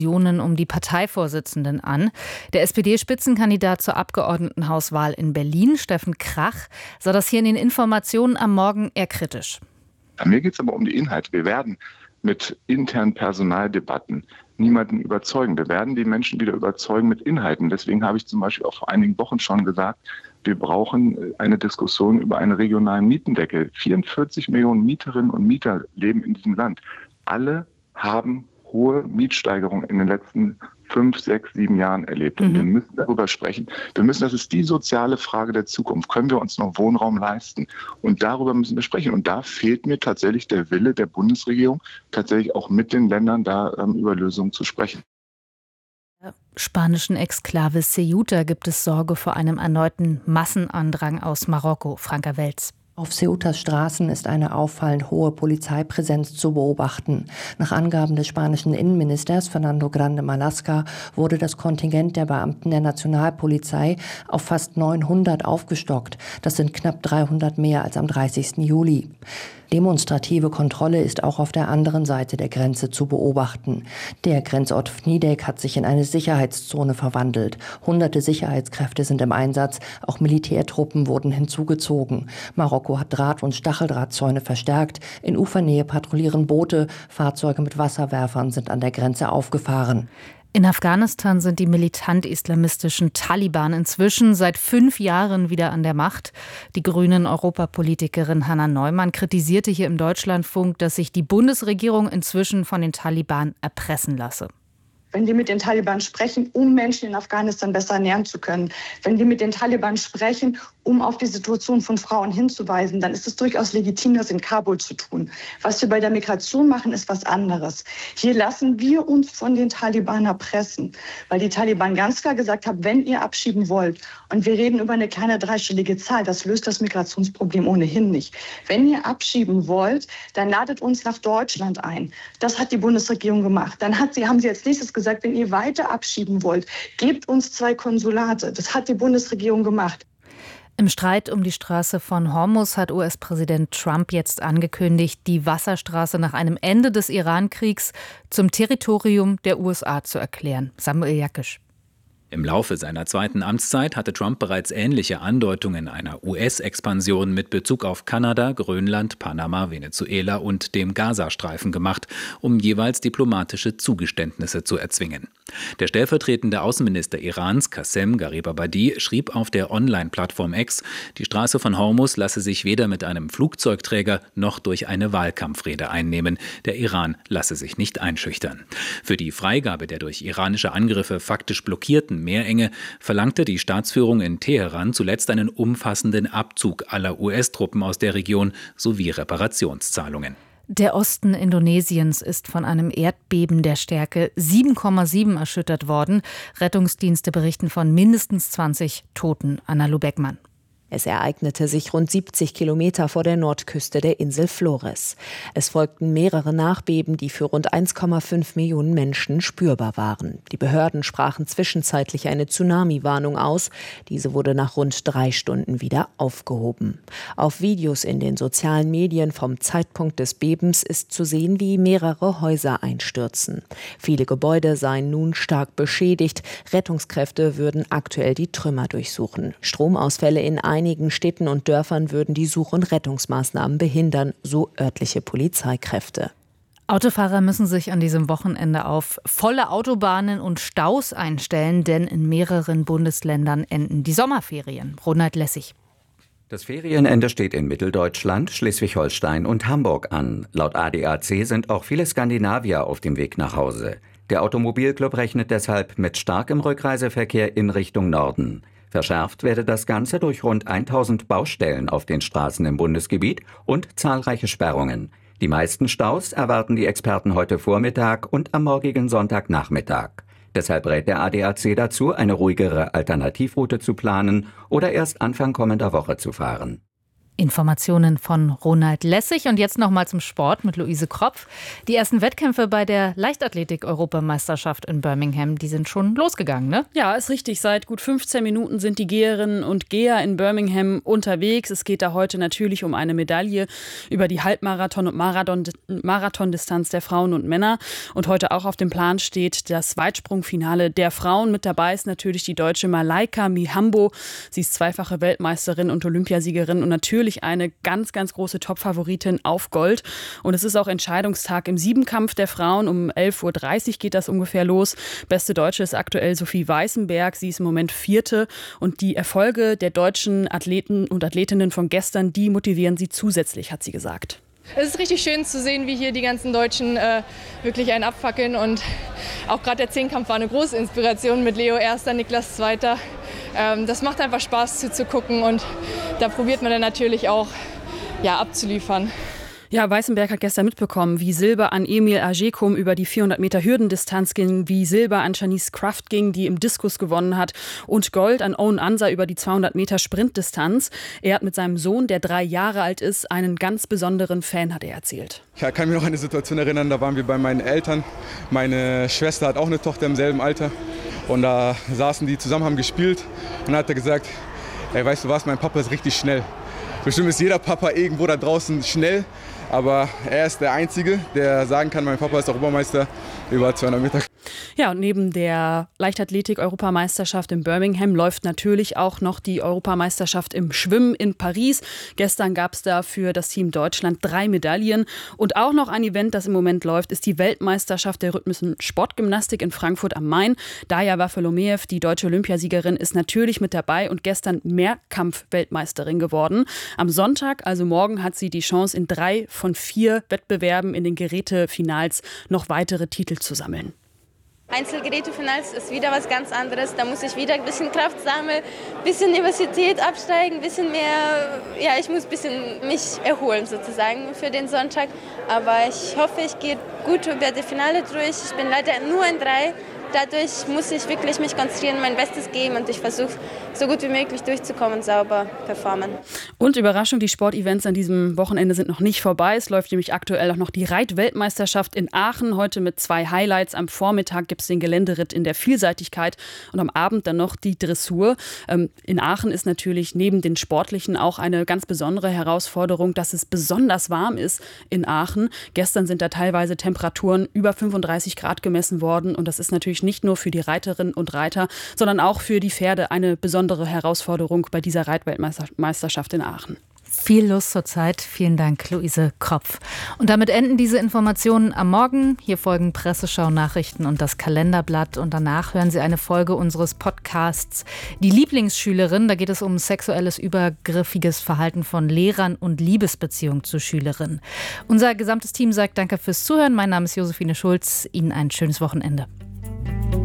Um die Parteivorsitzenden an. Der SPD-Spitzenkandidat zur Abgeordnetenhauswahl in Berlin, Steffen Krach, sah das hier in den Informationen am Morgen eher kritisch. Mir geht es aber um die Inhalte. Wir werden mit internen Personaldebatten niemanden überzeugen. Wir werden die Menschen wieder überzeugen mit Inhalten. Deswegen habe ich zum Beispiel auch vor einigen Wochen schon gesagt, wir brauchen eine Diskussion über einen regionalen Mietendeckel. 44 Millionen Mieterinnen und Mieter leben in diesem Land. Alle haben hohe Mietsteigerungen in den letzten 5, 6, 7 Jahren erlebt. Und wir müssen darüber sprechen. Das ist die soziale Frage der Zukunft. Können wir uns noch Wohnraum leisten? Und darüber müssen wir sprechen. Und da fehlt mir tatsächlich der Wille der Bundesregierung, tatsächlich auch mit den Ländern da über Lösungen zu sprechen. Der spanischen Exklave Ceuta gibt es Sorge vor einem erneuten Massenandrang aus Marokko. Franka Welz. Auf Ceutas Straßen ist eine auffallend hohe Polizeipräsenz zu beobachten. Nach Angaben des spanischen Innenministers Fernando Grande Marlaska wurde das Kontingent der Beamten der Nationalpolizei auf fast 900 aufgestockt. Das sind knapp 300 mehr als am 30. Juli. Demonstrative Kontrolle ist auch auf der anderen Seite der Grenze zu beobachten. Der Grenzort Fnidek hat sich in eine Sicherheitszone verwandelt. Hunderte Sicherheitskräfte sind im Einsatz, auch Militärtruppen wurden hinzugezogen. Marokko hat Draht- und Stacheldrahtzäune verstärkt. In Ufernähe patrouillieren Boote, Fahrzeuge mit Wasserwerfern sind an der Grenze aufgefahren. In Afghanistan sind die militant-islamistischen Taliban inzwischen seit 5 Jahren wieder an der Macht. Die Grünen-Europapolitikerin Hanna Neumann kritisierte hier im Deutschlandfunk, dass sich die Bundesregierung inzwischen von den Taliban erpressen lasse. Wenn die mit den Taliban sprechen, um Menschen in Afghanistan besser ernähren zu können, wenn die mit den Taliban sprechen, um auf die Situation von Frauen hinzuweisen, dann ist es durchaus legitim, das in Kabul zu tun. Was wir bei der Migration machen, ist was anderes. Hier lassen wir uns von den Taliban erpressen, weil die Taliban ganz klar gesagt haben, wenn ihr abschieben wollt, und wir reden über eine kleine dreistellige Zahl, das löst das Migrationsproblem ohnehin nicht. Wenn ihr abschieben wollt, dann ladet uns nach Deutschland ein. Das hat die Bundesregierung gemacht. Dann haben sie als nächstes gesagt, wenn ihr weiter abschieben wollt, gebt uns 2 Konsulate. Das hat die Bundesregierung gemacht. Im Streit um die Straße von Hormuz hat US-Präsident Trump jetzt angekündigt, die Wasserstraße nach einem Ende des Iran-Kriegs zum Territorium der USA zu erklären. Samuel Jakisch. Im Laufe seiner zweiten Amtszeit hatte Trump bereits ähnliche Andeutungen einer US-Expansion mit Bezug auf Kanada, Grönland, Panama, Venezuela und dem Gazastreifen gemacht, um jeweils diplomatische Zugeständnisse zu erzwingen. Der stellvertretende Außenminister Irans, Qassem Garibabadi, schrieb auf der Online-Plattform X, die Straße von Hormuz lasse sich weder mit einem Flugzeugträger noch durch eine Wahlkampfrede einnehmen. Der Iran lasse sich nicht einschüchtern. Für die Freigabe der durch iranische Angriffe faktisch blockierten Meerenge verlangte die Staatsführung in Teheran zuletzt einen umfassenden Abzug aller US-Truppen aus der Region sowie Reparationszahlungen. Der Osten Indonesiens ist von einem Erdbeben der Stärke 7,7 erschüttert worden. Rettungsdienste berichten von mindestens 20 Toten. Anna Beckmann. Es ereignete sich rund 70 Kilometer vor der Nordküste der Insel Flores. Es folgten mehrere Nachbeben, die für rund 1,5 Millionen Menschen spürbar waren. Die Behörden sprachen zwischenzeitlich eine Tsunami-Warnung aus. Diese wurde nach rund 3 Stunden wieder aufgehoben. Auf Videos in den sozialen Medien vom Zeitpunkt des Bebens ist zu sehen, wie mehrere Häuser einstürzen. Viele Gebäude seien nun stark beschädigt. Rettungskräfte würden aktuell die Trümmer durchsuchen. Stromausfälle in einigen Städten und Dörfern würden die Such- und Rettungsmaßnahmen behindern, so örtliche Polizeikräfte. Autofahrer müssen sich an diesem Wochenende auf volle Autobahnen und Staus einstellen, denn in mehreren Bundesländern enden die Sommerferien. Ronald Lessig. Das Ferienende steht in Mitteldeutschland, Schleswig-Holstein und Hamburg an. Laut ADAC sind auch viele Skandinavier auf dem Weg nach Hause. Der Automobilclub rechnet deshalb mit starkem Rückreiseverkehr in Richtung Norden. Verschärft werde das Ganze durch rund 1000 Baustellen auf den Straßen im Bundesgebiet und zahlreiche Sperrungen. Die meisten Staus erwarten die Experten heute Vormittag und am morgigen Sonntagnachmittag. Deshalb rät der ADAC dazu, eine ruhigere Alternativroute zu planen oder erst Anfang kommender Woche zu fahren. Informationen von Ronald Lessig. Und jetzt nochmal zum Sport mit Luise Kropf. Die ersten Wettkämpfe bei der Leichtathletik-Europameisterschaft in Birmingham, die sind schon losgegangen, ne? Ja, ist richtig. Seit gut 15 Minuten sind die Geherinnen und Geher in Birmingham unterwegs. Es geht da heute natürlich um eine Medaille über die Halbmarathon- und Marathondistanz der Frauen und Männer. Und heute auch auf dem Plan steht das Weitsprungfinale der Frauen. Mit dabei ist natürlich die deutsche Malaika Mihambo. Sie ist zweifache Weltmeisterin und Olympiasiegerin und natürlich eine ganz, ganz große Top-Favoritin auf Gold. Und es ist auch Entscheidungstag im Siebenkampf der Frauen. Um 11.30 Uhr geht das ungefähr los. Beste Deutsche ist aktuell Sophie Weißenberg. Sie ist im Moment Vierte. Und die Erfolge der deutschen Athleten und Athletinnen von gestern, die motivieren sie zusätzlich, hat sie gesagt. Es ist richtig schön zu sehen, wie hier die ganzen Deutschen wirklich einen abfackeln. Und auch gerade der Zehnkampf war eine große Inspiration mit Leo Erster, Niklas Zweiter. Das macht einfach Spaß zuzugucken und da probiert man dann natürlich auch abzuliefern. Ja, Weißenberg hat gestern mitbekommen, wie Silber an Emil Ajekum über die 400 Meter Hürdendistanz ging, wie Silber an Janice Kraft ging, die im Diskus gewonnen hat, und Gold an Owen Ansa über die 200 Meter Sprintdistanz. Er hat mit seinem Sohn, der 3 Jahre alt ist, einen ganz besonderen Fan, hat er erzählt. Ich kann mich noch an eine Situation erinnern, da waren wir bei meinen Eltern. Meine Schwester hat auch eine Tochter im selben Alter. Und da saßen die zusammen, haben gespielt. Und dann hat er gesagt, ey, weißt du was, mein Papa ist richtig schnell. Bestimmt ist jeder Papa irgendwo da draußen schnell. Aber er ist der Einzige, der sagen kann, mein Papa ist Europameister über 200 Meter. Ja, und neben der Leichtathletik-Europameisterschaft in Birmingham läuft natürlich auch noch die Europameisterschaft im Schwimmen in Paris. Gestern gab es da für das Team Deutschland 3 Medaillen. Und auch noch ein Event, das im Moment läuft, ist die Weltmeisterschaft der rhythmischen Sportgymnastik in Frankfurt am Main. Daja Wafolomeev, die deutsche Olympiasiegerin, ist natürlich mit dabei und gestern Mehrkampf-Weltmeisterin geworden. Am Sonntag, also morgen, hat sie die Chance, in 3 von 4 Wettbewerben in den Gerätefinals noch weitere Titel zu sammeln. Einzelgerätefinals ist wieder was ganz anderes. Da muss ich wieder ein bisschen Kraft sammeln, ein bisschen Nervosität absteigen, ein bisschen mehr, ich muss ein bisschen mich erholen sozusagen für den Sonntag. Aber ich hoffe, ich gehe gut über die Finale durch. Ich bin leider nur in 3. Dadurch muss ich wirklich mich konzentrieren, mein Bestes geben und ich versuche, so gut wie möglich durchzukommen und sauber performen. Und Überraschung, die Sportevents an diesem Wochenende sind noch nicht vorbei. Es läuft nämlich aktuell auch noch die Reitweltmeisterschaft in Aachen. Heute mit 2 Highlights. Am Vormittag gibt es den Geländeritt in der Vielseitigkeit und am Abend dann noch die Dressur. In Aachen ist natürlich neben den Sportlichen auch eine ganz besondere Herausforderung, dass es besonders warm ist in Aachen. Gestern sind da teilweise Temperaturen über 35 Grad gemessen worden und das ist natürlich nicht nur für die Reiterinnen und Reiter, sondern auch für die Pferde eine besondere Herausforderung bei dieser Reitweltmeisterschaft in Aachen. Viel Lust zur Zeit. Vielen Dank, Luise Kropf. Und damit enden diese Informationen am Morgen. Hier folgen Presseschau, Nachrichten und das Kalenderblatt. Und danach hören Sie eine Folge unseres Podcasts Die Lieblingsschülerin. Da geht es um sexuelles, übergriffiges Verhalten von Lehrern und Liebesbeziehungen zu Schülerinnen. Unser gesamtes Team sagt Danke fürs Zuhören. Mein Name ist Josephine Schulz. Ihnen ein schönes Wochenende.